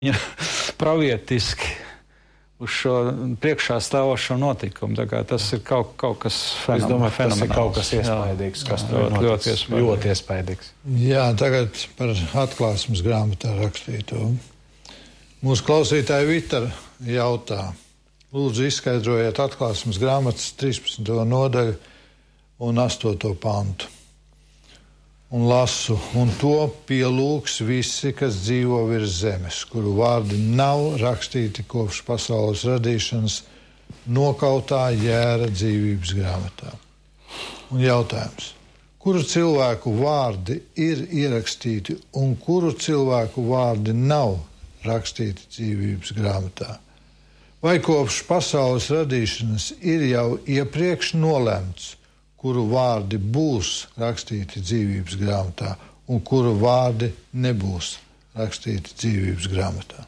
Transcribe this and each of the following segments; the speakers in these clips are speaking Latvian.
pravietiski uz šo priekšā stāvošo notikumu. Tā kā tas ir kaut kas fenomenāls. Es domāju, tas ir kaut kas iespaidīgs, kas ļoti iespaidīgs. Jā, tagad par atklāsmes grāmatā rakstīto. Mūsu klausītāja Vita jautā. Lūdzu, izskaidrojiet atklāsmes grāmatas 13. nodaļu un 8. pantu. Un lasu, un to pielūgs visi, kas dzīvo virs zemes, kuru vārdi nav rakstīti kopš pasaules radīšanas nokautā jēra dzīvības grāmatā. Un jautājums, kuru cilvēku vārdi ir ierakstīti un kuru cilvēku vārdi nav rakstīti dzīvības grāmatā? Vai kopš pasaules radīšanas ir jau iepriekš nolemts, kuru vārdi būs rakstīti dzīvības grāmatā un kuru vārdi nebūs rakstīti dzīvības grāmatā?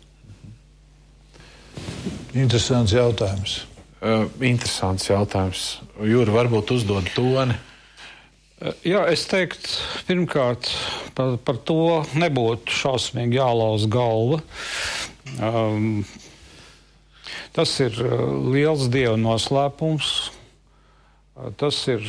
Interesants jautājums. Interesants jautājums. Jūri, varbūt uzdod toni. Jā, es teiktu, pirmkārt, par to nebūtu šausmīgi jālauz galva. Tas ir liels Dieva noslēpums. Tas ir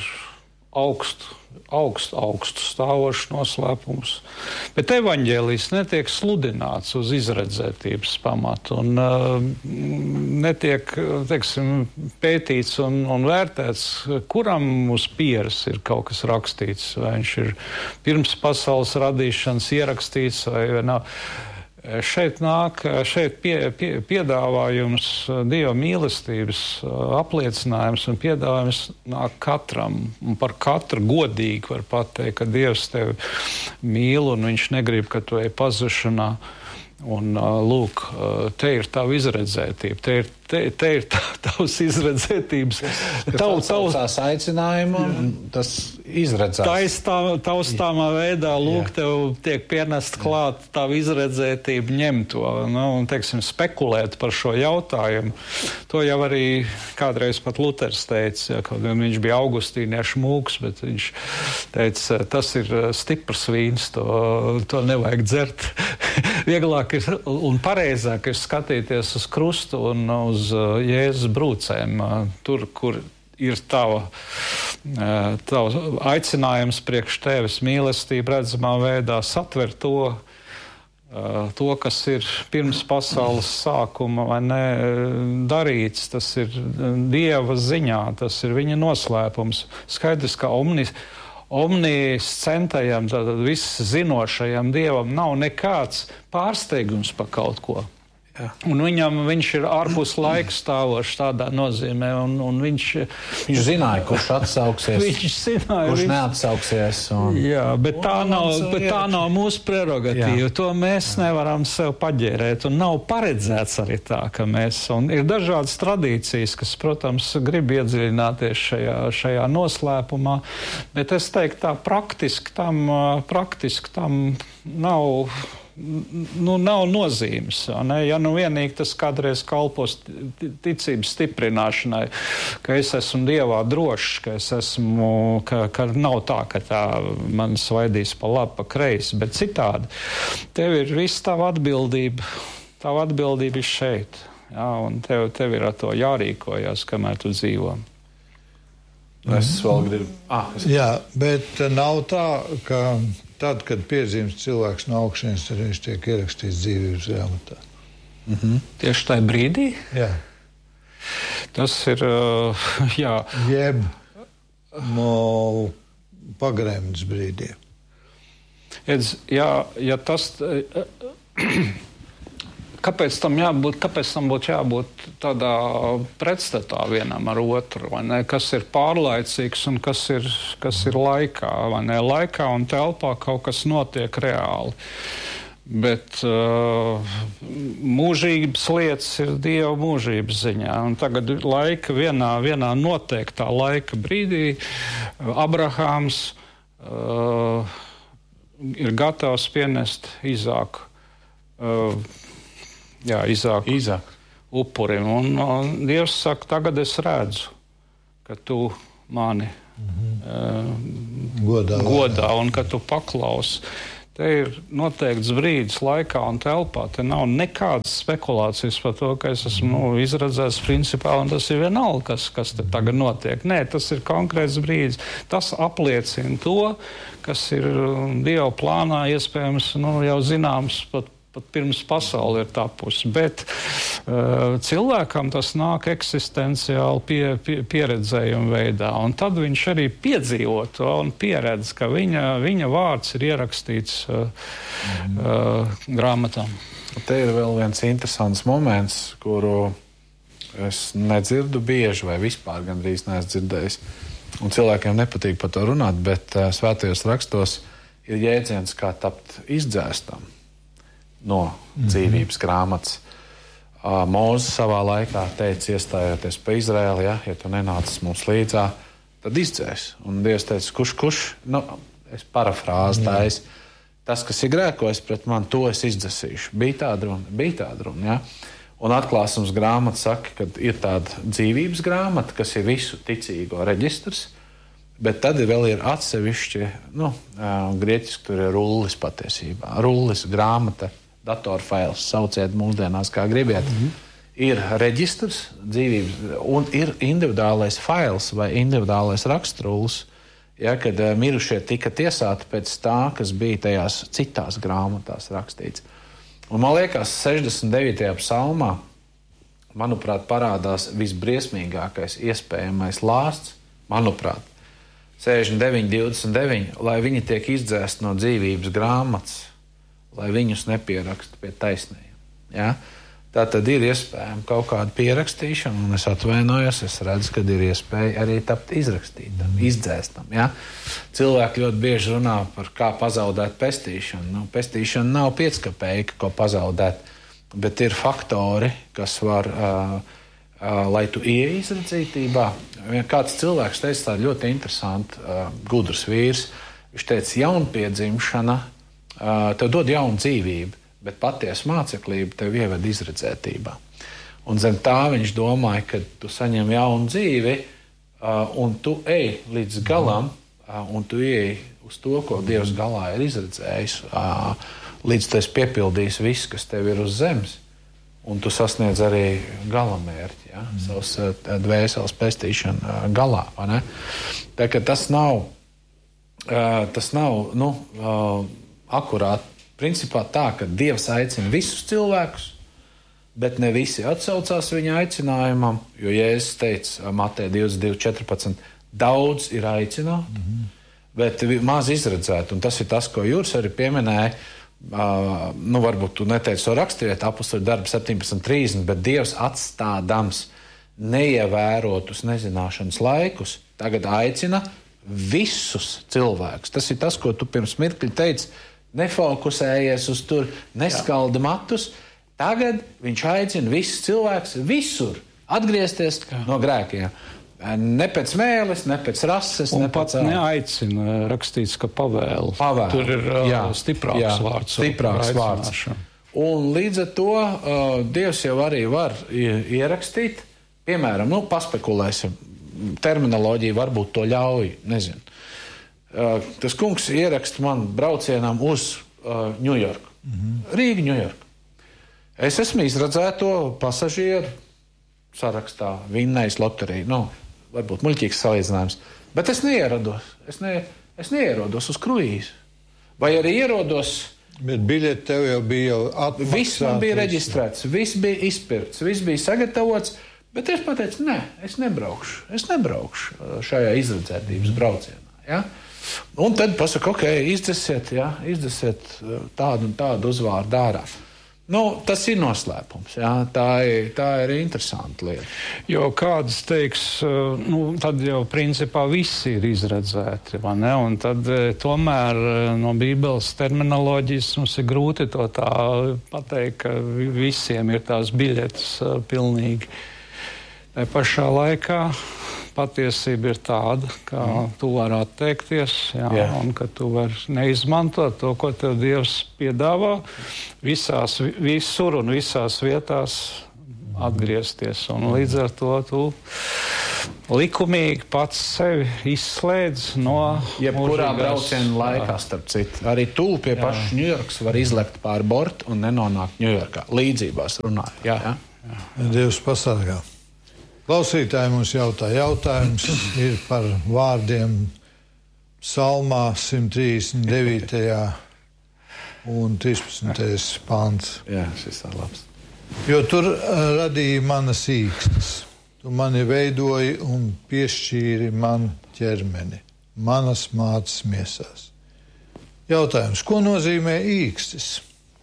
augstu stāvošs noslēpums. Bet evaņģēlijs netiek sludināts uz izredzētības pamatu un netiek, teiksim, pētīts un vērtēts, kuram uz pieres ir kaut kas rakstīts, vai viņš ir pirms pasaules radīšanas ierakstīts vai nav. Šeit piedāvājums, Dieva mīlestības apliecinājums un piedāvājums nāk katram. Un par katru godīgi var pateikt, ka Dievs tevi mīl un viņš negrib, ka tu ej pazušanā. Un lūk, te ir tava izredzētība, te ir tavs izredzētības. Tavs aicinājuma, tas izredzās. Taustāmā veidā, lūk, tev tiek pienest klāt tava izredzētība ņemt to, un, teiksim, spekulēt par šo jautājumu. To jau arī kādreiz pat Luters teica, kaut gan viņš bija augustīniešu mūks, bet viņš teica, tas ir stiprs vīns, to nevajag dzert. Vieglāk ir un pareizāk ir skatīties uz krustu un uz Jēzus brūcēm. Tur, kur ir tavs aicinājums priekš tevis mīlestība redzamā veidā, satver to, kas ir pirms pasaules sākuma vai ne darīts. Tas ir Dieva ziņā, tas ir viņa noslēpums. Skaidrs, ka omniscentajam, tātad viss zinošajam Dievam nav nekāds pārsteigums par kaut ko. Jā. Un viņš ir ārpus laika stāvošs tādā nozīmē, un viņš zināja, kurš atsauksies, kurš neatsauksies. Jā, bet tā nav mūsu prerogatīva. To mēs nevaram sev paģērēt, un nav paredzēts arī tā, ka mēs, un ir dažādas tradīcijas, kas, protams, grib iedziļināties šajā noslēpumā, bet es teiktu tā praktiski tam nav nozīmes. Ne? Ja vienīgi tas kādreiz kalpos ticības stiprināšanai, ka es esmu Dievā drošs, ka es esmu, ka nav tā, ka tā man svaidīs pa labi, pa kreisi, bet citādi. Tev ir viss tava atbildība ir šeit. Jā, un tev ir ar to jārīkojas, kamēr tu dzīvo. Es vēl gribu. Jā, bet nav tā, ka tad, kad piedzimst cilvēks no augšienes, tad viņš tiek ierakstīts dzīvības grāmatā. Tieši tajā brīdī? Jā. Tas ir, jā. Jeb no pagremdes brīdiem. Ja tas... Kāpēc tam būtu jābūt tādā pretstatā vienam ar otru, vai ne? Kas ir pārlaicīgs un kas ir laikā, vai ne? Laikā un telpā kaut kas notiek reāli. Bet mūžības lietas ir Dieva mūžības ziņā. Un tagad laika vienā noteiktā laika brīdī Abrahāms ir gatavs pienest Izāku. Īzāk upurim. Un Dievs saka, tagad es redzu, ka tu mani godā un ka tu paklausi. Te ir noteikts brīdis laikā un telpā. Te nav nekādas spekulācijas par to, ka es esmu izredzēts principā, un tas ir vienalga, kas te tagad notiek. Nē, tas ir konkrēts brīdis. Tas apliecina to, kas ir Dieva plānā iespējams jau zināms pat pirms pasaule ir tapusi. Bet cilvēkam tas nāk eksistenciāli pieredzējuma veidā. Un tad viņš arī piedzīvo to un pieredz, ka viņa vārds ir ierakstīts grāmatā. Te ir vēl viens interesants moments, kuru es nedzirdu bieži vai vispār gandrīz neesmu dzirdējis. Un cilvēkiem nepatīk par to runāt, bet svētajos rakstos ir jēdziens, kā tapt izdzēstam no dzīvības grāmatas. Mūze savā laikā teica, iestājoties pa Izraēlu, ja tu nenācis mums līdzā, tad izdzēs. Un Dievs teica, kurš, es parafrāzēju, tas, kas ir grēkojis pret mani, to es izdzēsīšu. Bija tāda runa, ja? Un atklāsums grāmata saka, ka ir tāda dzīvības grāmata, kas ir visu ticīgo reģistrs, bet tad vēl ir atsevišķi, grieķiski tur ir rullis patiesībā. Rullis, grāmata, datorfails, sauciet mūsdienās, kā gribiet. Ir reģistrs dzīvības, un ir individuālais fails vai individuālais rakstrullis, ja, kad mirušie tika tiesāti pēc tā, kas bija tajās citās grāmatās rakstīts. Un man liekas, 69. psalmā, manuprāt, parādās visbriesmīgākais iespējamais lāsts, manuprāt, 69:29, lai viņi tiek izdzēsti no dzīvības grāmatas, lai viņus nepieraksta pie taisnējiem. Ja? Tā tad ir iespējama kaut kāda pierakstīšana, un es atvainojos, es redzu, ka ir iespēja arī tapt izrakstītam, izdzēstam. Ja? Cilvēki ļoti bieži runā par kā pazaudēt pestīšanu. Pestīšana nav 5 kapēka, ko pazaudēt, bet ir faktori, kas var, lai tu ieej izredzībā. Kāds cilvēks teica tā ļoti interesanti, gudrs vīrs, viņš teica, jaunpiedzimšana tev dod jaunu dzīvību, bet patiesa māceklība tev ieved izredzētībā. Un zem tā viņš domāja, ka tu saņem jaunu dzīvi, un tu ej līdz galam, un tu ej uz to, ko Dievs galā ir izredzējis, līdz tu esi piepildījis viss, kas tev ir uz zemes, un tu sasniedz arī galamērķi, ja? Savas dvēseles pestīšana galā. Vai ne? Tā ka tas nav akurāti. Principā tā, ka Dievs aicina visus cilvēkus, bet ne visi atsaucās viņa aicinājumam, jo Jēzus teica Mateja 22:14, daudz ir aicināti, bet maz izredzēti. Un tas ir tas, ko Jūrs arī pieminēja. Varbūt tu neteici to raksturvietu, Apostoļu darbu 17:30, bet Dievs atstādams neievērotus nezināšanas laikus, tagad aicina visus cilvēkus. Tas ir tas, ko tu pirms mirkļa teici, nefokusējies uz tur, neskaldi matus. Tagad viņš aicina visus cilvēkus visur atgriezties no grēkiem. Ne pēc mēles, ne pēc rases, un ne pēc neaicina rakstīts, ka pavēl. Tur ir stiprāks vārds. Stiprāks vārds. Un līdz ar to Dievs jau arī var ierakstīt, piemēram, paspekulēsim, terminoloģija varbūt to ļauj, nezinu. Tas kungs ieraksta man braucienam uz Ņujorku. Rīga, Ņujorka. Es esmu izredzēto pasažieru sarakstā, vinnējis loteriju. Varbūt muļķīgs salīdzinājums. Bet es neierodos. Es neierodos uz kruīzi. Vai arī ierodos. Bet biļeti tev jau bija atmaksāts. Viss man bija reģistrēts, viss bija izpirkts, viss bija sagatavots. Bet es pateicu, nē, es nebraukšu šajā izredzētības braucienā. Ja? Un tad pasaka, ok, izdzesiet tādu un tādu uzvārdu ārā. Tas ir noslēpums. Ja? Tā ir interesanta lieta. Jo kāds teiks, tad jau principā visi ir izredzēti, vai ne? Un tad tomēr no Bībeles terminoloģijas mums ir grūti to tā pateikt, ka visiem ir tās biļetes pilnīgi. Tā pašā laikā patiesība ir tāda, ka tu vari atteikties, un ka tu vari neizmantot to, ko tev Dievs piedāvā, visur un visās vietās atgriezties. Un līdz ar to tu likumīgi pats sevi izslēdz no jebkurā mūžīgās- brauciena laikā, starp citu. Arī tūl pie pašas Ņujorkas var izlekt pāri bortu un nenonākt Ņujorkā. Līdzībās runāju. Jā. Dievs pasargā. Klausītāji mums jautā. Jautājums ir par vārdiem Psalmā 139. un 13. pants. Jā, šis ir labs. Jo tur radīja manas īkstas. Tu mani veidoji un piešķīri man ķermeni, manas mātes miesās. Jautājums, ko nozīmē īkstis?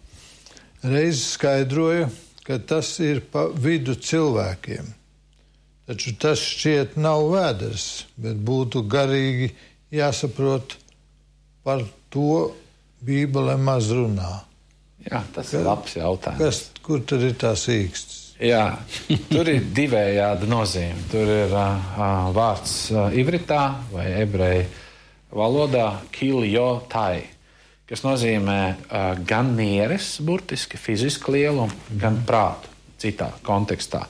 Reiz skaidroja, ka tas ir pa vidu cilvēkiem. Taču tas šķiet nav vēders, bet būtu garīgi jāsaprot, par to Bībele maz runā. Jā, tas ir labs jautājums. Kur tad ir tās īkstas? Jā, tur ir divējāda nozīme. Tur ir vārds ivritā vai ebreju valodā kiljotai, kas nozīmē gan nieres, burtiski fizisku lielumu, gan prātu citā kontekstā.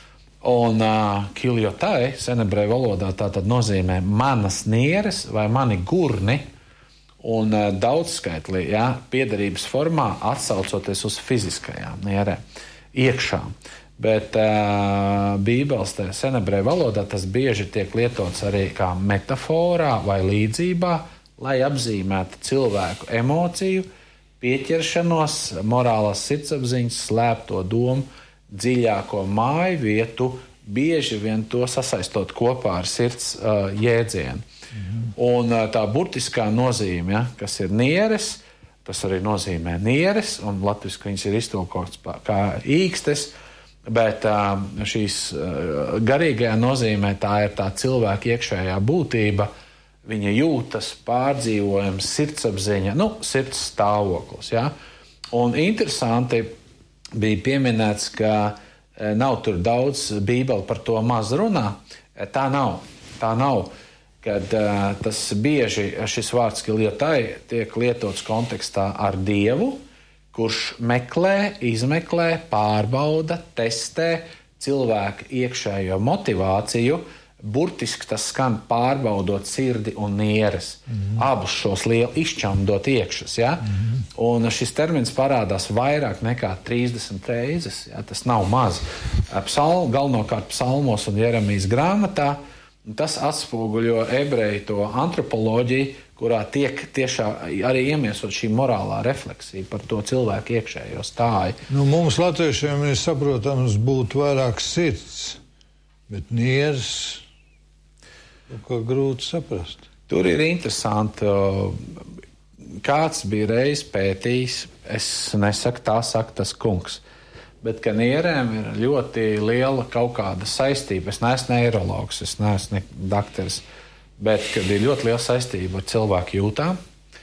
Un kiljotai senebreju valodā tātad nozīmē manas nieres vai mani gurni, un daudzskaitlī, piederības formā atsaucoties uz fiziskajām nierēm, iekšām. Bet Bībeles senebreju valodā tas bieži tiek lietots arī kā metaforā vai līdzībā, lai apzīmētu cilvēku emociju, pieķeršanos, morālās sirdsapziņas, slēpto domu, dziļāko māju vietu, bieži vien to sasaistot kopā ar sirds jēdzienu. Un tā burtiskā nozīme, kas ir nieres, tas arī nozīmē nieres, un latviski viņas ir iztulkots kā īkstes, bet šīs garīgajā nozīmē tā ir tā cilvēka iekšējā būtība, viņa jūtas, pārdzīvojums, sirdsapziņa, sirds stāvoklis. Ja? Un interesanti bija pieminēts, ka nav tur daudz Bībele par to maz runā. Tā nav. Kad tas bieži šis vārds kiljotai tiek lietots kontekstā ar Dievu, kurš meklē, izmeklē, pārbauda, testē cilvēka iekšējo motivāciju. Burtiski tas skan pārbaudot sirdi un nieres. Abus šos lielu izšķamdot iekšas. Ja? Un šis termins parādās vairāk nekā 30 reizes. Ja? Tas nav maz. Galvenokārt psalmos un Jeremijas grāmatā. Tas atspoguļo ebreju to antropoloģiju, kurā tiek tiešām arī iemiesot šī morālā refleksija par to cilvēku iekšējo stāju. Mums latviešiem ir saprotams būt vairāk sirds, bet nieres ko grūti saprast. Tur ir interesanti, kāds bija reiz pētījis, es nesaku, tā saka tas kungs, bet ka nierēm ir ļoti liela kaut kāda saistība. Es neesmu neirologs, es neesmu dakteris, bet kad ir ļoti liela saistība ar cilvēku jūtām,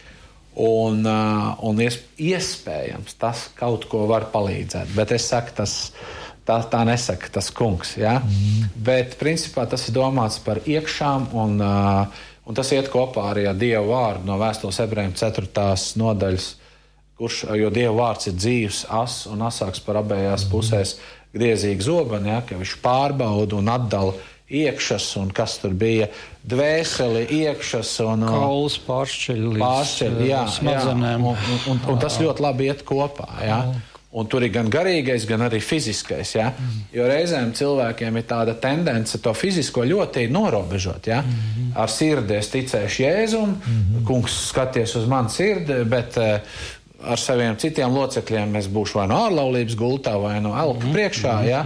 un iespējams tas kaut ko var palīdzēt. Bet es saku, tā nesaka tas kungs. Ja? Bet principā tas ir domāts par iekšām, un tas iet kopā arī ar Dieva vārdu no vēstules ebrejiem 4. nodaļas, jo Dieva vārds ir dzīvs, ass un asāks par abējās pusēs griezīgu zobenu, ja, ka viņš pārbauda un atdala iekšas, un kas tur bija dvēseli, iekšas un kauls pāršķeļ līdz smadzenēm. Un tas ļoti labi iet kopā. Ja. Un tur ir gan garīgais, gan arī fiziskais. Ja? Jo reizēm cilvēkiem ir tāda tendence to fizisko ļoti norobežot. Ja? Ar sirdi es ticēšu Jēzum, kungs skaties uz manu sirdi, bet ar saviem citiem locekļiem es būšu vai no ārlaulības gultā, vai no elka priekšā. Ja?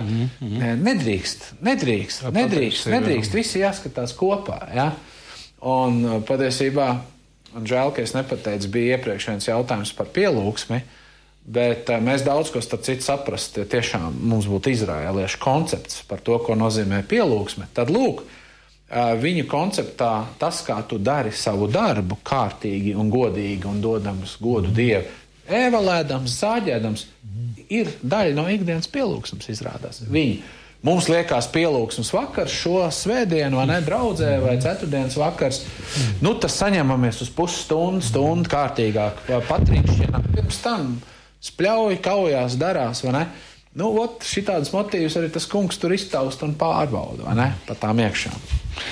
Nedrīkst. Visi jāskatās kopā. Ja? Un patiesībā, man žēl, ka es nepateicu, bija iepriekš viens jautājums par pielūgsmi, bet mēs daudz ko starp citu saprast, ja tiešām mums būtu izraēliešu koncepts par to, ko nozīmē pielūgsme. Tad lūk, viņu konceptā tas, kā tu dari savu darbu kārtīgi un godīgi un dodams godu Dievu, ēvalēdams, zāģēdams, ir daļa no ikdienas pielūgsmes izrādās. Mums liekas pielūgsmes vakars šo svētdienu, vai ne, draudzē, vai ceturtdienas vakars. Tas saņemamies uz pusstundu kārtīgāk patrīkšķinām. Pirms tam spļauj, kaujās, darās, vai ne? Nu, šitādas motīvas arī tas kungs tur iztaust un pārbauda, vai ne? Pa tām iekšām.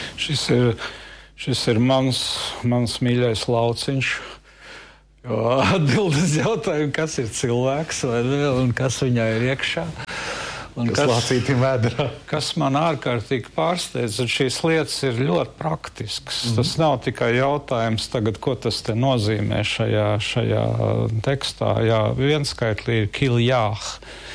Šis ir mans mīļais lauciņš. Jo atbildes jautājumu, kas ir cilvēks, vai ne, un kas viņā ir iekšā. Kas man ārkārtīgi pārsteidz, un šīs lietas ir ļoti praktiskas. Tas nav tikai jautājums tagad, ko tas te nozīmē šajā tekstā. Jā, vienskaitlī ir kiljāh,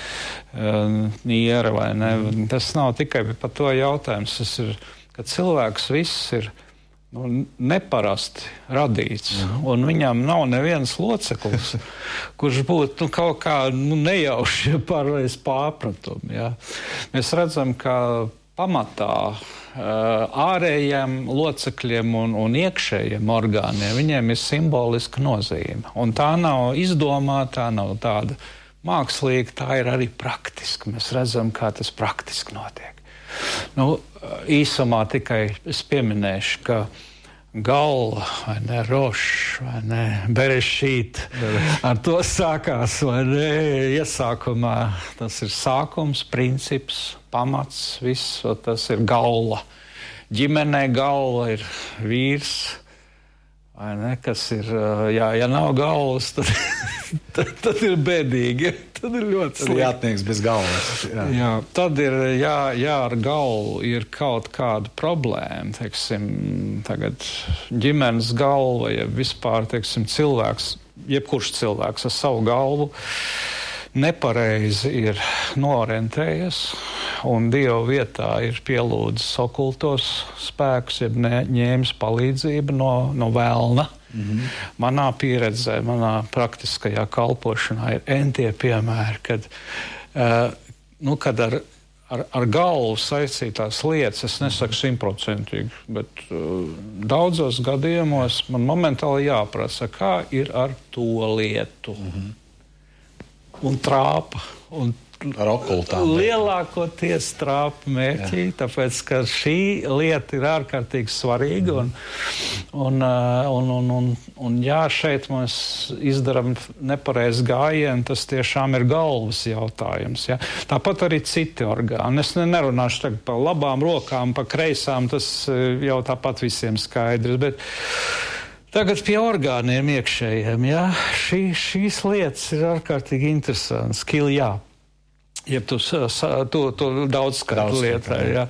niera vai ne. Tas nav tikai par to jautājums. Tas ir, ka cilvēks viss ir neparasti radīts, un viņam nav neviens loceklis, kurš būtu kaut kā nejauši pārreiz pārpratumi. Ja? Mēs redzam, ka pamatā ārējiem locekļiem un iekšējiem orgāniem viņiem ir simboliska nozīme. Un tā nav izdomāta, tā nav tāda mākslīga, tā ir arī praktiska. Mēs redzam, kā tas praktiski notiek. Īsumā tikai es pieminēšu, ka galva, vai ne, rošs, vai ne, berešīt, ar to sākās, vai ne, iesākumā tas ir sākums, princips, pamats, viss, tas ir galva. Ģimenē galva ir vīrs, vai ne, kas ir, ja nav galvas, tad ir bēdīgi. Tad ir ļoti slikti. Jātnieks bez galvas. Jā, tad ir, ar galvu ir kaut kāda problēma, teiksim, tagad ģimenes galva, ja vispār, teiksim, cilvēks, jebkurš cilvēks ar savu galvu nepareizi ir noorientējies un Dieva vietā ir pielūdzis okultos spēkus, jeb ņēmis palīdzību no velna. Manā pieredzē, manā praktiskajā kalpošanā ir entie piemēri, kad ar galvu saistītās lietas, es nesaku 100%, bet daudzos gadījumos man momentāli jāprasa, kā ir ar to lietu. Un trāpa. Ar okultām. Lielākoties trāpa mērķī, tāpēc, ka šī lieta ir ārkārtīgi svarīga un šeit mēs izdaram nepareizi gājienu, tas tiešām ir galvas jautājums. Ja? Tāpat arī citi orgāni. Es nerunāšu tagad par labām rokām, par kreisām, tas jau tāpat visiem skaidrs, bet tagad pie orgāniem iekšējiem. Ja? Šīs lietas ir ārkārtīgi interesantas. Kiljā. Jeb tu daudz skatu lietā, jā.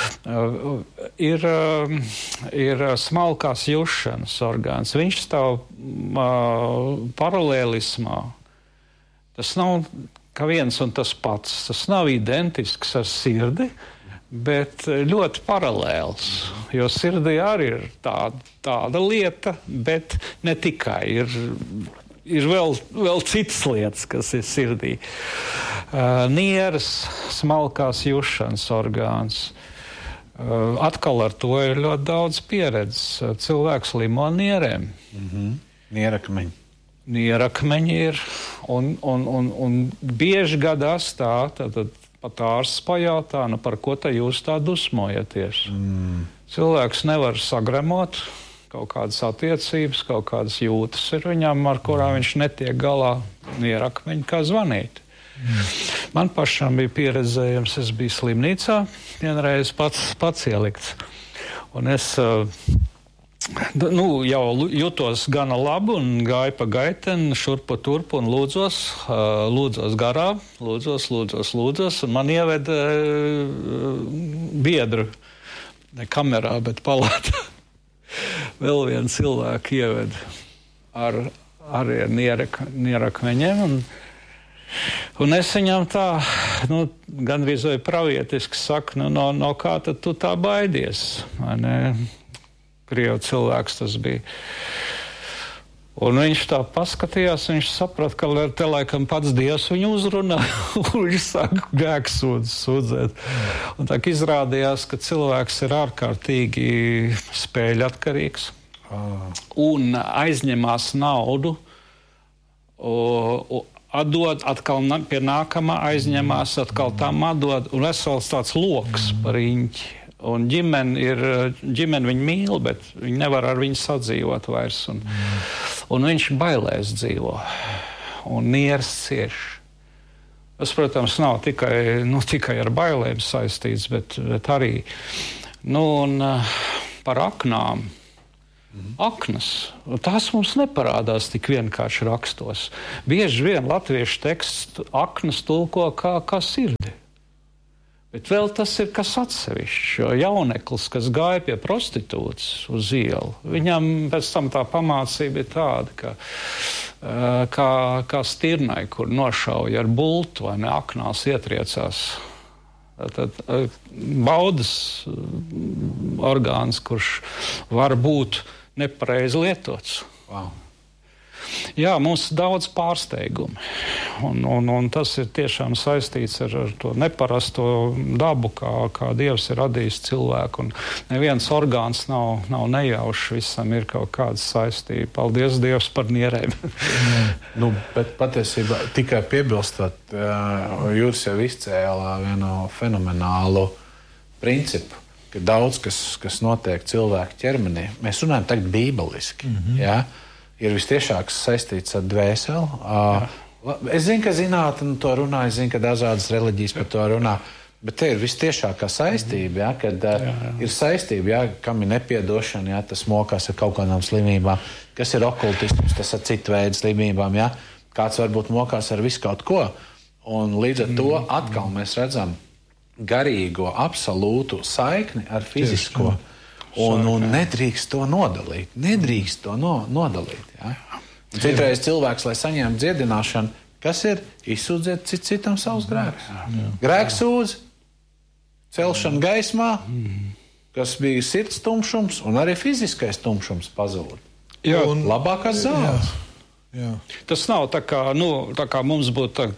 Ir smalkās jušanas orgāns. Viņš stāv paralēlismā. Tas nav kā viens un tas pats. Tas nav identisks ar sirdi, bet ļoti paralēls. Jo sirdī arī ir tāda lieta, bet ne tikai ir vēl citas lietas, kas ir sirdī. Nieras, smalkās jušanas orgāns. Atkal ar to ir ļoti daudz pieredzes. Cilvēks limo nierēm. Nierakmeņi. Nierakmeņi ir. Un bieži gadās tad pat ārsts pajautā, par ko te jūs tā dusmojaties. Cilvēks nevar sagremot. Kaut kādas attiecības, kaut kādas jūtas ir viņam, ar kurām viņš netiek galā, nierakmeņi, kā zvanīt. Man pašam bija pieredzējums, es biju slimnīcā, vienreiz pats ielikts. Un es jau jutos gana labi un gāju pa gaiteni, šurpu turpu un lūdzos garā, lūdzos, un man ieveda biedru, ne kamerā, bet palātā. Vēl vienu cilvēku ieved ar nierakmeņiem, un es viņam tā, gandrīz vai pravietiski saku, no kā tad tu tā baidies? Krievu cilvēks tas bija. Un viņš tā paskatījās, viņš saprata, ka te laikam pats Dievs viņu uzrunā, un viņš sāka grēksūdzēt. Un tā izrādījās, ka cilvēks ir ārkārtīgi spēļatkarīgs un aizņemās naudu, atdod, atkal pie nākamā aizņemās, atkal tam atdod, un vesels tāds loks par riņķi. Un ģimeni viņu mīl, bet viņi nevar ar viņu sadzīvot vairs. Un viņš bailēs dzīvo. Un nieres cieš. Tas, protams, nav tikai ar bailēm saistīts, bet arī par aknām. Aknas. Tās mums neparādās tik vienkārši rakstos. Bieži vien latviešu teksts aknas tulko kā sirdi. Bet vēl tas ir kas atsevišķs. Jo jauneklis, kas gāja pie prostitūtas uz ielu, viņam pēc tam tā pamācība ir tāda, kā stirnai, kur nošauja ar bultu vai ne aknās ietriecās. Tad baudas orgāns, kurš var būt nepareizi lietots. Wow. Jā, mums ir daudz pārsteigumu, un tas ir tiešām saistīts ar to neparasto dabu, kā Dievs ir radījis cilvēku, un neviens orgāns nav nejaušs, visam ir kaut kāda saistība. Paldies Dievs par nierēm. Bet patiesībā tikai piebilstot, Juris jau izcēlā vienu fenomenālu principu, ka daudz, kas notiek cilvēku ķermenī, mēs runājam tagad bībeliski, jā? Ir vistiešāk saistīts ar dvēseli. Es zinu, ka zinātne to runā, es zinu, ka dažādas reliģijas par to runā, bet te ir vistiešākā saistība, ja, kad ir saistība, ja, kam ir nepiedošana, ja, tas mokās ar kaut kādām slimībām, kas ir okultisms, tas ar citu veidu slimībām, ja, kāds varbūt mokās ar visu kaut ko. Un līdz ar to atkal mēs redzam garīgo absolūtu saikni ar fizisko. Un nedrīkst to nodalīt. Ja? Citreiz cilvēks, lai saņemtu dziedināšanu, kas ir izsūdzēt citam savus grēkus. Grēks sūdz, celšana gaismā, kas bija sirds tumšums, un arī fiziskais tumšums pazūd. Un labākās zāles. Tas nav tā kā mums būtu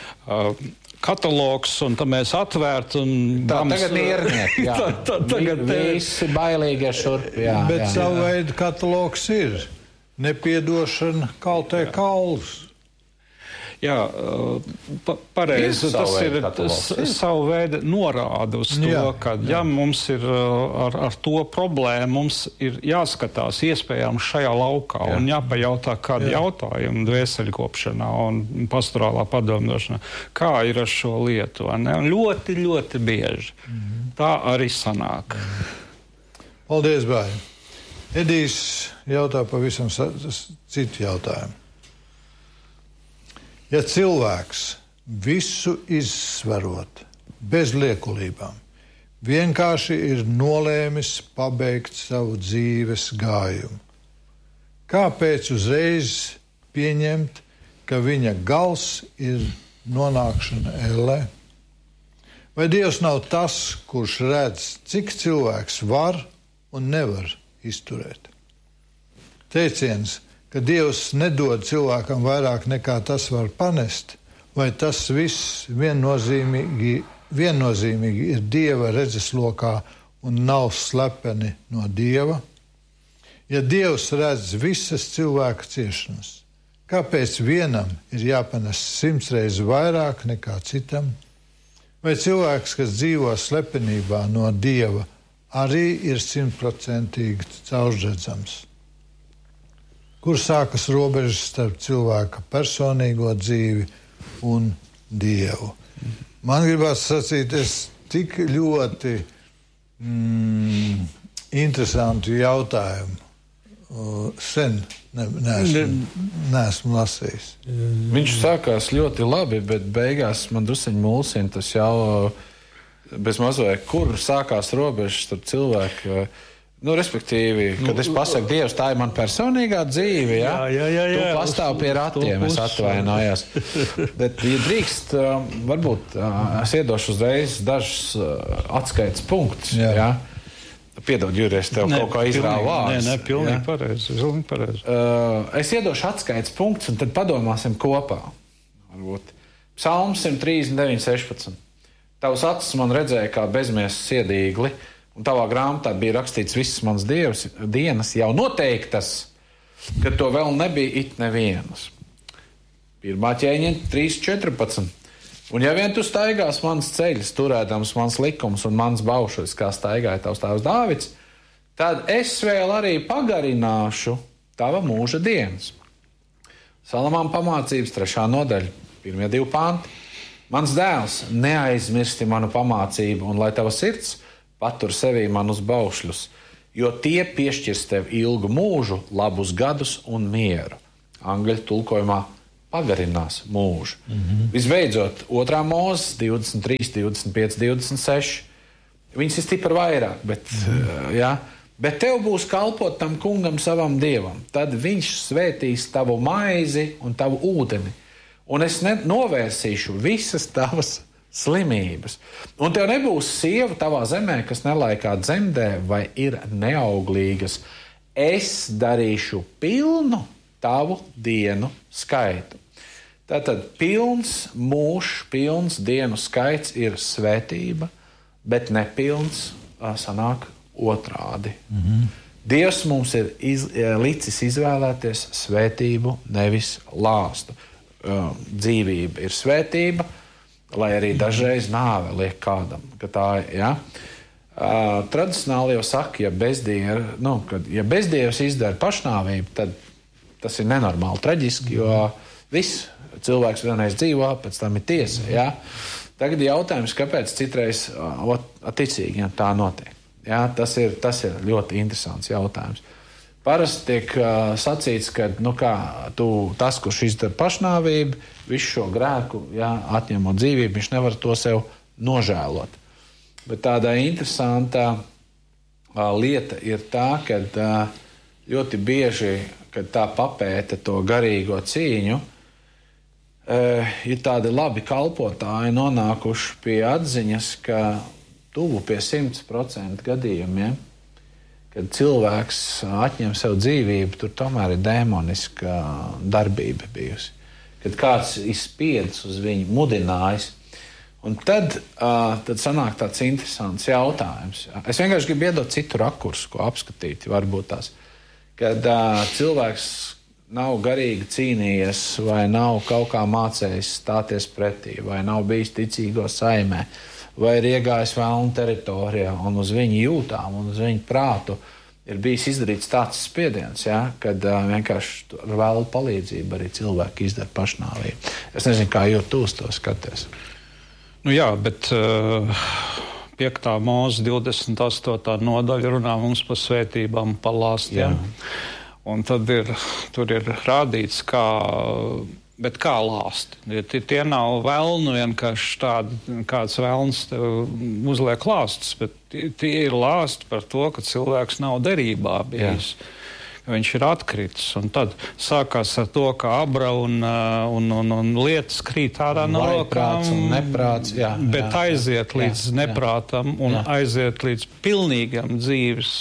katalogs, un tad mēs atvērtu un... Tagad miernieki, jā. Tagad visi bailīgie šurp, jā. Bet savu veidu katalogs ir. Nepiedošana kaltē kaulus. Jā, pareizi. Tas ir savu veidu norāda uz to, ka ja mums ir ar to problēmu, mums ir jāskatās iespējams šajā laukā un jāpajautā kādu jautājumu dvēseļkopšanā un pastorālā padomdošanā. Kā ir ar šo lietu? Un ļoti, ļoti bieži. Tā arī sanāk. Paldies, Bāj. Edijs jautā pavisam citu jautājumu. Ja cilvēks visu izsverot, bez liekulībām, vienkārši ir nolēmis pabeigt savu dzīves gājumu, kāpēc uzreiz pieņemt, ka viņa gals ir nonākšana ellē? Vai Dievs nav tas, kurš redz, cik cilvēks var un nevar izturēt? Teiciens, ka Dievs nedod cilvēkam vairāk nekā tas var panest, vai tas viss viennozīmīgi ir Dieva redzeslokā un nav slepeni no Dieva? Ja Dievs redz visas cilvēka ciešanas, kāpēc vienam ir jāpanes 100 reizes vairāk nekā citam? Vai cilvēks, kas dzīvo slepenībā no Dieva, arī ir 100% caurredzams? Kur sākas robežas starp cilvēka personīgo dzīvi un Dievu? Man gribās sacīt, es tik ļoti interesantu jautājumu sen neesmu lasījis. Viņš sākās ļoti labi, bet beigās man drusciņi mulsina tas jau bez mazliet, kur sākās robežas starp cilvēku. Respektīvi, kad es pasaku Dievs, tā ir man personīgā dzīve, ja? Tu pastāv pie ratiem, es atvainojos. Bet, ja drīkst, varbūt es iedošu uzreiz dažus atskaites punktus, ja? Piedod, Juri, es tev kaut kā izrāvu vārdus. Pilnīgi pareizi. Es iedošu atskaites punktus, un tad padomāsim kopā. Varbūt. Psalms 139:16. Tavs acis man redzēja kā bezmiesas iedīgli, un tavā grāmatā bija rakstīts visas manas dienas jau noteiktas, ka to vēl nebija it nevienas. 1. ķēniņa 3:14. Un ja vien tu staigās mans ceļus, turēdams mans likums un mans baušas, kā staigāja tavs tēvs Dāvids, tad es vēl arī pagarināšu tava mūža dienas. Salamām pamācības 3. nodaļa, 1. 2 panti. Mans dēls, neaizmirsti manu pamācību, un lai tava sirds patur sevī manus baušļus, jo tie piešķirs tev ilgu mūžu, labus gadus un mieru. Angļu tulkojumā pagarinās mūžu. Visbeidzot, 2. Mūzes 23, 25, 26. Viņas ir stipri vairāk, bet tev būs kalpot tam kungam savam dievam. Tad viņš svētīs tavu maizi un tavu ūdeni, un es novērsīšu visas tavas slimības. Un tev nebūs sieva tavā zemē, kas nelaikā dzemdē vai ir neauglīgas. Es darīšu pilnu tavu dienu skaitu. Tātad pilns mūžs, pilns dienu skaits ir svētība, bet nepilns sanāk otrādi. Dievs mums ir licis izvēlēties svētību, nevis lāstu. Dzīvība ir svētība, lai arī dažreiz nāve liek kādam. Tradicionāli jau saka, ja bezdievs izdara pašnāvību, tad tas ir nenormāli traģiski, jo viss cilvēks vienreiz dzīvo, pēc tam ir tiesa. Ja? Tagad jautājums, kāpēc citreiz ticīgiem tā notiek. Ja? Tas ir ļoti interesants jautājums. Parasti tiek sacīts, ka tas, kurš izdara pašnāvību, visu šo grēku, atņemot dzīvību, viņš nevar to sev nožēlot. Bet tāda interesanta lieta ir tā, ka ļoti bieži, kad tā papēta to garīgo cīņu, ir tādi labi kalpotāji nonākuši pie atziņas, ka tuvu pie 100% gadījumiem, kad cilvēks atņem sev dzīvību, tur tomēr ir dēmoniska darbība bijusi. Kad kāds izspiedis uz viņu, mudinājis. Un tad sanāk tāds interesants jautājums. Es vienkārši gribu iedot citu rakursu, ko apskatīt, varbūt tās. Kad cilvēks nav garīgi cīnījies, vai nav kaut kā mācējis stāties pretī, vai nav bijis ticīgo saimē, vai ir iegājis vēlnu teritorijā, un uz viņu jūtām, un uz viņu prātu ir bijis izdarīts tāds spiediens, kad vienkārši ar vēlu palīdzību arī cilvēki izdara pašnāvību. Es nezinu, kā tu uz to skaties. Bet 5. Mūzes 28. nodaļa runā mums par svētībām, par lāstiem. Un tad tur ir rādīts, kā lāsti. Tie nav velni vienkārši tādi, kāds velns uzliek lāstus, bet tie ir lāsti par to, ka cilvēks nav derībā bijis. Viņš ir atkritis, un tad sākās ar to, ka abra un lietas krīt ārā no rokām, neprāts, bet aiziet līdz neprātam un aiziet līdz pilnīgam dzīves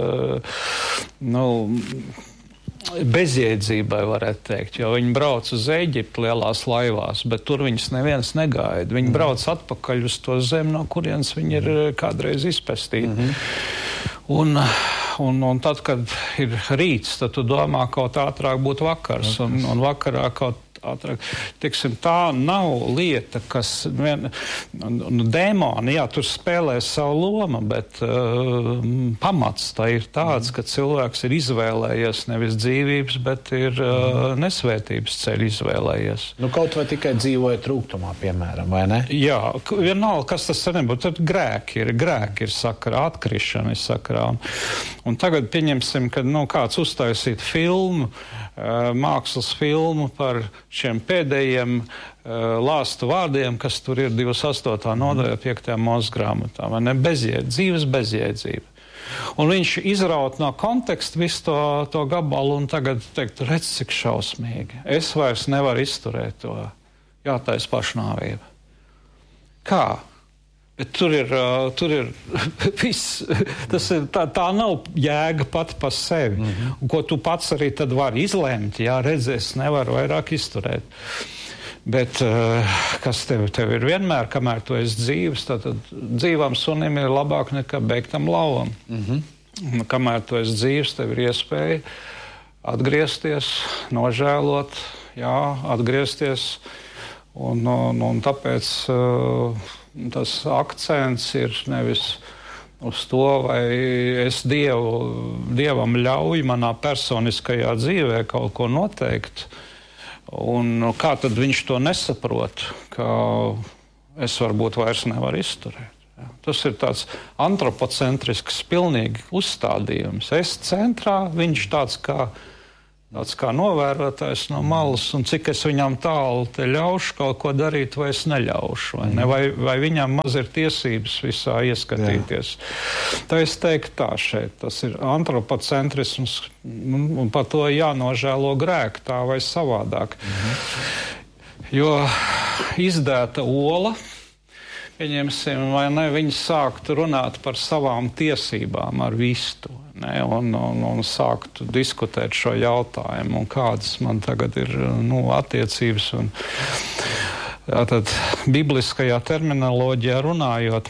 bezjēdzībai, varētu teikt, jo viņi brauc uz Eģipti lielās laivās, bet tur viņus neviens negaida. Viņi brauc atpakaļ uz to zemi, no kurienes viņi ir kādreiz izpestīti. Un tad, kad ir rīts, tad tu domā, kaut ātrāk būtu vakars, un vakarā kaut ātrāk. Teiksim, tā nav lieta, kas dēmoni, tur spēlē savu lomu, bet pamats tā ir tāds, ka cilvēks ir izvēlējies nevis dzīvības, bet ir nesvētības ceļu izvēlējies. Kaut vai tikai dzīvoja trūktumā, piemēram, vai ne? Jā, vienalga, kas tas nebūtu, tad grēki ir sakarā, atkrišana ir sakarā. Un tagad pieņemsim, ka kāds uztaisīt filmu, mākslas filmu par šiem pēdējiem lāstu vārdiem, kas tur ir 28. nodaļā 5. Mūzes grāmatā. Dzīves bezjēdzība. Un viņš izraut no konteksta visu to gabalu un tagad teikt, redz, cik šausmīgi. Es vairs nevaru izturēt to. Jātais pašnāvība. Kā? Bet tur ir viss. Tā nav jēga pati par sevi. Un ko tu pats arī tad vari izlemt, redzēs, nevaru vairāk izturēt. Bet kas tev ir vienmēr, kamēr tu esi dzīves, tad dzīvam sunim ir labāk nekā beigtam lauvam. Kamēr tu esi dzīves, tev ir iespēja atgriezties, nožēlot, atgriezties. Un tāpēc tas akcents ir nevis uz to, vai es Dievam ļauju manā personiskajā dzīvē kaut ko noteikt. Un kā tad viņš to nesaprot? Ka es varbūt vairs nevaru izturēt. Ja. Tas ir tāds antropocentrisks pilnīgi uzstādījums. Es centrā, viņš tāds kā novērotājs no malas, un cik es viņam tālu te ļaušu kaut ko darīt, vai es neļaušu. Vai, ne? Vai viņam maz ir tiesības visā ieskatīties. Tā es teiktu tā šeit. Tas ir antropocentrisms, un par to jānožēlo grēku tā vai savādāk. Jo izdēta ola, pieņemsim, vai ne, viņi sāktu runāt par savām tiesībām ar vistu, ne, un sāktu diskutēt šo jautājumu, un kādas man tagad ir, attiecības. Tātad, bibliskajā terminoloģijā runājot,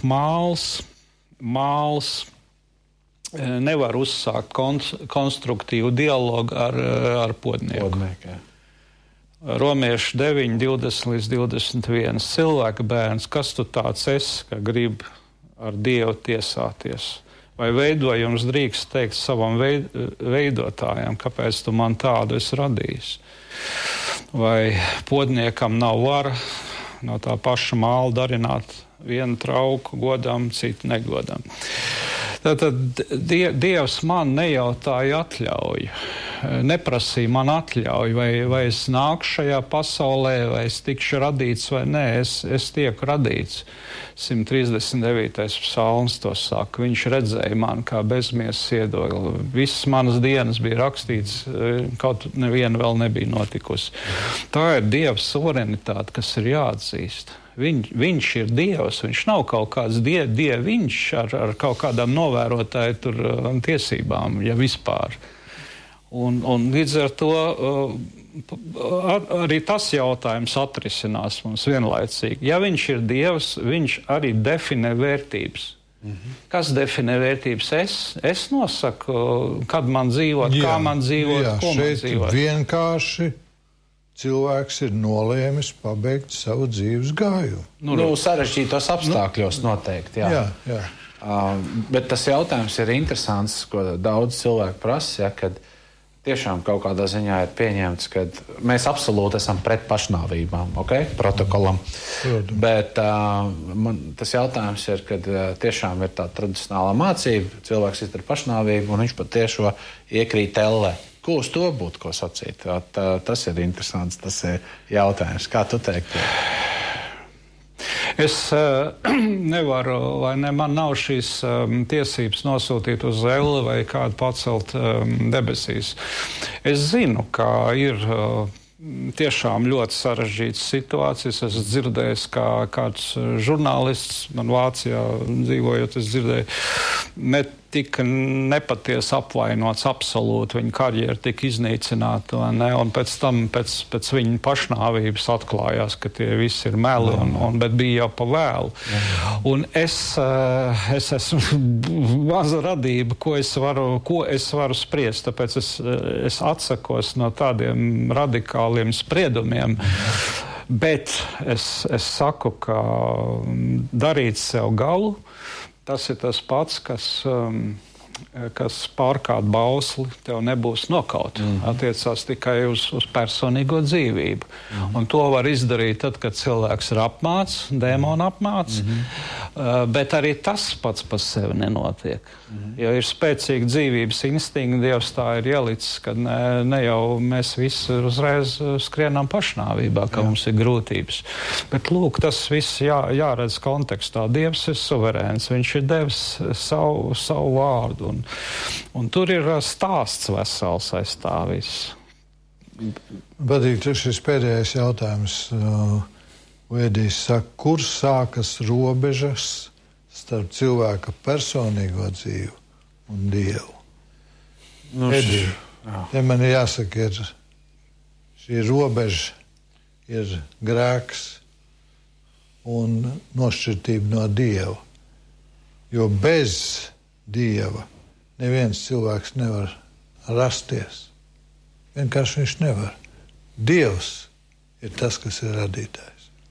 māls nevar uzsākt konstruktīvu dialogu ar podnieku. Romiešu 9, 20 līdz 21. Cilvēka bērns, kas tu tāds esi, ka grib ar Dievu tiesāties? Vai veidojums drīkst teikt savam veidotājam, kāpēc tu man tādu esi radījis? Vai podniekam nav vara no tā paša māla darināt vienu trauku godam, citu negodam? Tātad Dievs man nejautāja atļauju, neprasīja man atļauju, vai es nāku šajā pasaulē, vai es tikšu radīts vai nē, es tieku radīts. 139. psalms to saka, viņš redzēja mani kā bezmiesas iedogli. Visas manas dienas bija rakstīts, kaut neviena vēl nebija notikusi. Tā ir Dieva suverenitāte, kas ir jāatzīst. Viņš ir Dievs, viņš nav kaut kāds dieviņš ar kaut kādām novērotāju tiesībām, ja vispār. Un līdz ar to arī tas jautājums atrisinās mums vienlaicīgi. Ja viņš ir Dievs, viņš arī definē vērtības. Kas definē vērtības? Es nosaku, kad man dzīvot, kā man dzīvot, ko man dzīvot. Šeit vienkārši cilvēks ir nolēmis pabeigt savu dzīves gājumu. Sarežģītos apstākļos noteikti, jā. Bet tas jautājums ir interesants, ko daudz cilvēku prasa, kad tiešām kaut kādā ziņā ir pieņemts, ka mēs absolūti esam pret pašnāvībām, protokolam. Bet tas jautājums ir, kad tiešām ir tā tradicionālā mācība, cilvēks izdara pašnāvību un viņš patiešo iekrīt ellē. Ko uz to būtu, ko sacīt? Tas ir interesants, tas ir jautājums. Kā tu teiktu? Es nevaru, vai ne, man nav šīs tiesības nosūtīt uz elli vai kādu pacelt debesīs. Es zinu, ka ir tiešām ļoti sarežģītas situācijas. Es dzirdēju, kā kāds žurnālists man Vācijā dzīvojot, es dzirdēju, tika nepatiesi apvainots absolūti, viņa karjera tika iznīcināta, un pēc tam, pēc viņa pašnāvības atklājās, ka tie visi ir meli, bet bija jau pa vēlu. Un es esmu maza radība, ko es varu spriest, tāpēc es atsakos no tādiem radikāliem spriedumiem. Bet es saku, ka darīt sev galu, tas ir tas pats, kas pārkāpt bausli, tev nebūs nokaut. Attiecās tikai uz personīgo dzīvību. Un to var izdarīt tad, kad cilvēks ir apmāts, dēmonu apmāts, bet arī tas pats par sevi nenotiek. Ja ir spēcīga dzīvības instinkta, Dievs tā ir ielicis, ka ne jau mēs visi uzreiz skrienam pašnāvībā, ka mums ir grūtības. Bet lūk, tas viss jāredz kontekstā. Dievs ir suverēns, viņš ir devis savu vārdu. Un tur ir stāsts vesels aiz tā viss. Patīk, šis pēdējais jautājums. Vēdīs saka, kur sākas robežas starp cilvēka personīgo dzīvi un Dievu? Te man jāsaka, šī robeža ir grēks un nošķirtība no Dieva. Jo bez Dieva neviens cilvēks nevar rasties. Vienkārši viņš nevar. Dievs ir tas, kas ir radītājs.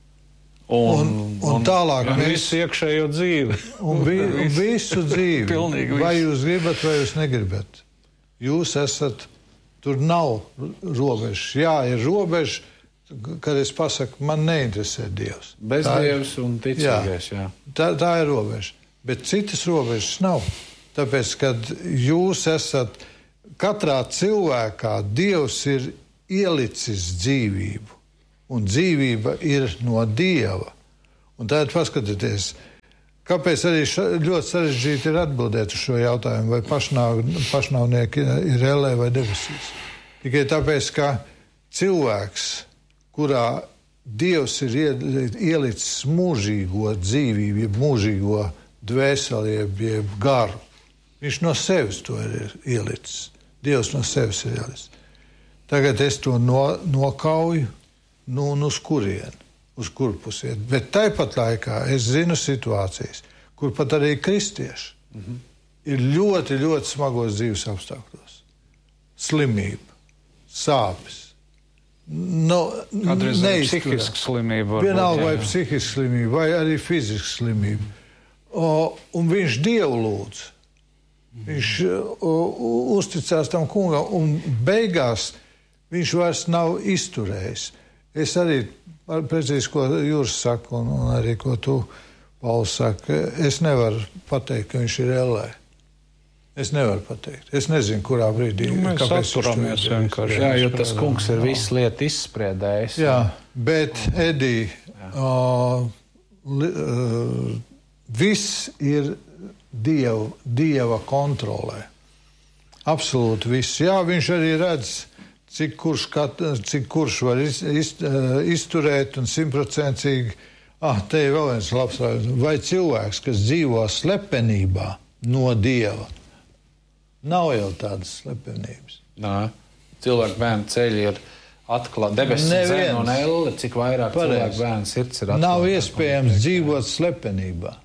Un tālāk mēs visu iekšējo dzīvi. Un visu dzīvi. Pilnīgi vai visu. jūs gribat, vai jūs negribat. Jūs esat, tur nav robežas. Jā, ir robeža, kad es pasaku, man neinteresē Dievs. Bezdievs un ticīgais, jā. Tā ir robeža. Bet citas robežas nav. Tāpēc, kad jūs esat katrā cilvēkā, Dievs ir ielicis dzīvību. Un dzīvība ir no Dieva. Un tad paskatieties, kāpēc arī ļoti sarežģīti ir atbildēt uz šo jautājumu, vai pašnāvnieki ir ellē vai debesīs. Tikai tāpēc, ka cilvēks, kurā Dievs ir ielicis mūžīgo dzīvību, jeb mūžīgo dvēseli, jeb garu, viņš no sevis to ir ielicis. Dievs no sevis ir ielicis. Tagad es to nokauju, un uz kurieni? Uz kur pusiet. Bet tāpat laikā es zinu situācijas, kur pat arī kristieši ir ļoti, ļoti smagos dzīves apstākļos. Slimība, sāpes. Kādreiz psihiska slimība. Vienalga vai psihiska slimība, vai arī fiziska slimība. Un viņš Dievu lūdz. Viņš uzticās tam kungam, un beigās viņš vairs nav izturējis. Es arī precīzi, ko Jūras saka, un arī, ko tu, Pauls, saka, es nevaru pateikt, ka viņš ir ellē. Es nevaru pateikt. Es nezinu, kurā brīdī. Mēs atturamies vienkārši. Jā, jo tas kungs ir visu lietu izspriedējis. Jā, bet, Edī, viss ir Dieva kontrolē. Absolūti viss. Jā, viņš arī redz, cik kurš var izturēt un 100%. Te ir vēl viens labs vārds. Vai cilvēks, kas dzīvo slepenībā no Dieva, nav jau tādas slepenības? Nā, cilvēku bērnu ceļi ir atklāti. Debesis zem un elle, cik vairāk cilvēku bērnu sirds ir atklāti. Nav iespējams dzīvot slepenībā.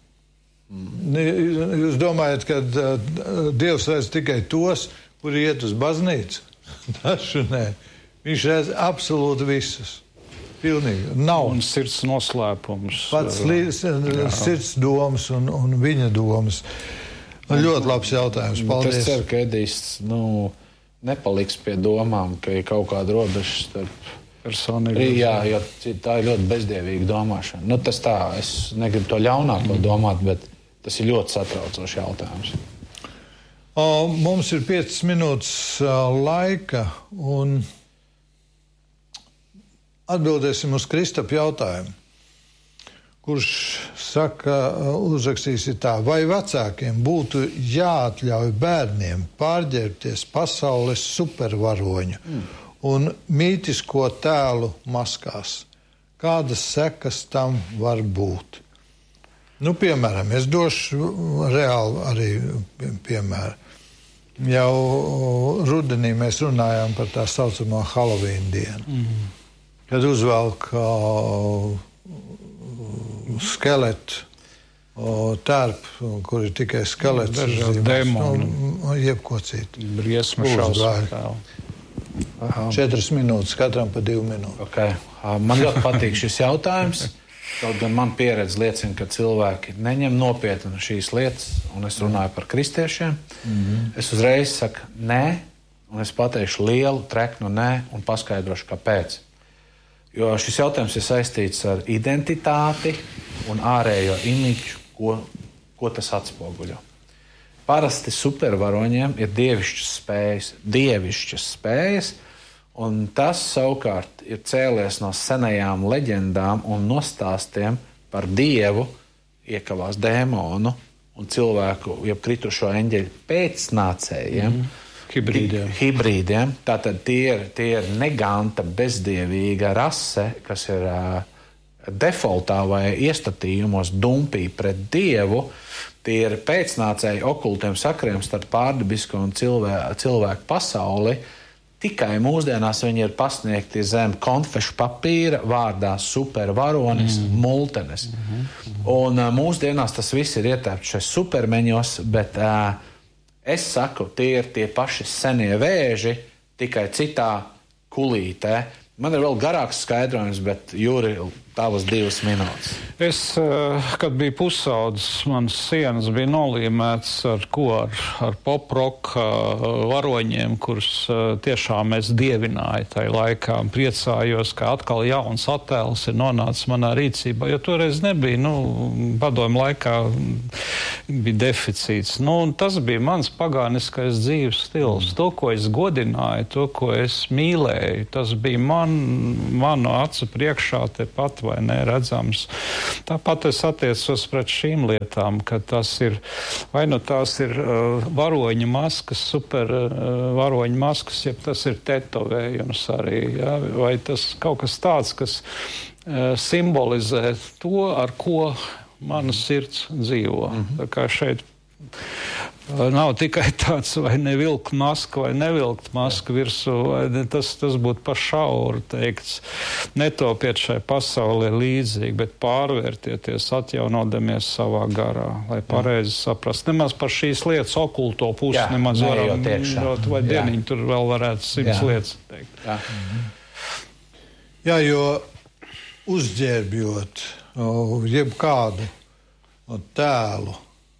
Jūs domājat, ka Dievs redz tikai tos, kuri iet uz baznīcu? Taču nē. Viņš redz absolūti visus. Pilnīgi. Nav. Un sirds noslēpums. Pats sirds domas un viņa domas. Ļoti labs jautājums. Paldies. Es ceru, ka Edijs nepaliks pie domām, ka ir kaut kāda robeža starp personīgi. Jā, jo tā ir ļoti bezdievīga domāšana. Tas tā, es negribu to ļaunāko domāt, bet tas ir ļoti satraucošs jautājums. Mums ir 5 minūtes laika, un atbildēsim uz Kristapa jautājumu, kurš saka, uzrakstīs tā, vai vecākiem būtu jāatļauj bērniem pārģērbties pasaules supervaroņu un mītisko tēlu maskās? Kādas sekas tam var būt? Piemēram, es došu reāli arī piemēru. Jau rudenī mēs runājām par tā saucamo Halloween dienu, kad uzvelk skeletu tērpu, kur ir tikai skelets, jebko citu. Briesma šausmas. 4 minūtes, katram pa 2 minūtes. Okay. Man ļoti patīk šis jautājums. Kaut gan man pieredze liecina, ka cilvēki neņem nopietni šīs lietas, un es runāju par kristiešiem. Es uzreiz saku nē, un es pateikšu lielu treknu nē, un paskaidrošu, kāpēc. Jo šis jautājums ir saistīts ar identitāti un ārējo imidžu, ko tas atspoguļo. Parasti supervaroņiem ir dievišķas spējas, un tas savukārt ir cēlies no senajām leģendām un nostāstiem par dievu, iekavās dēmonu un cilvēku, jeb kritušo eņģeļu pēcnācējiem, hibrīdiem. Tātad tie ir neganta, bezdievīga rase, kas ir defaultā vai iestatījumos dumpī pret dievu. Tie ir pēcnācēji okultiem sakriem starp pārdabisko un cilvēku pasauli. Tikai mūsdienās viņi ir pasniegti zem konfešu papīra vārdā supervaronis, multenes. Un mūsdienās tas viss ir ietērpts šais supermeņos, bet es saku, tie ir tie paši senie vēži, tikai citā kulītē. Man ir vēl garāks skaidrojums, bet Jūri, tavas 2 minūtes. Es, kad biju pusaudzis, manas sienas bija nolīmētas ar pop-rock varoņiem, kurus tiešām es dievināju tajā laikā. Priecājos, ka atkal jauns attēls ir nonācis manā rīcībā, jo toreiz nebija, padomju laikā bija deficīts. Tas bija mans pagāniskais dzīves stils. To, ko es godināju, to, ko es mīlēju, tas bija manu acu priekšā tepat vai neredzams. Tāpat es attiecos pret šīm lietām, ka tas ir, vai tās ir varoņa maskas, super varoņa maskas, ja tas ir tetovējums arī, ja? Vai tas kaut kas tāds, kas simbolizē to, ar ko mana sirds dzīvo. Tā kā šeit nav tikai tāds vai nevilkt maska vai nevilkt maska virsū, tas būtu pa šauru teikts. Netopiet šai pasaulē līdzīgi, bet pārvērtieties, atjaunodamies savā garā, lai pareizi saprast. Nemaz par šīs lietas okulto pusi nemaz varam, vai dieniņi tur vēl varētu 100 lietas teikt. Jā, jo uzģērbjot jebkādu tēlu,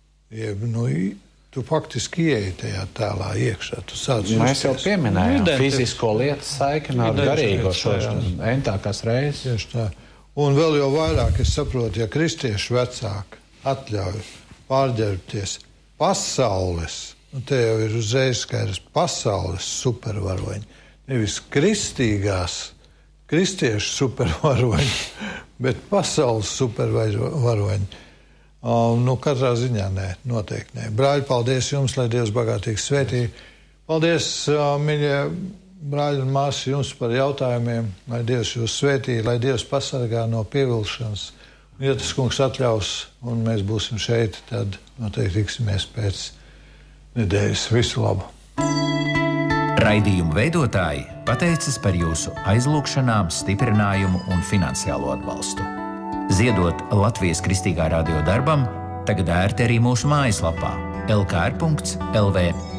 tu faktiski ieeji tajā tēlā iekšā. Mēs jau pieminējām fizisko lietu saikni ar garīgo entākās reizes. Tieši tā. Un vēl jau vairāk es saprotu, ja kristiešu vecāki atļauj pārģērbties pasaules, te jau ir uzreiz skaidrs, pasaules supervaroņi, nevis kristiešu supervaroņi, bet pasaules supervaroņi. Katrā ziņā noteikti nē. Brāļi, paldies jums, lai Dievs bagātīgi svētī. Paldies, mīļie brāļi un māsas, jums par jautājumiem, lai Dievs jūs svētī, lai Dievs pasargā no pievilšanas. Un, ja tas kungs atļaus, un mēs būsim šeit, tad noteikti tiksimies pēc nedēļas. Visu labu! Raidījumu veidotāji pateicas par jūsu aizlūgšanām, stiprinājumu un finansiālo atbalstu. Ziedot Latvijas Kristīgā radio darbam, tagad ērti arī mūsu mājaslapā lkr.lv.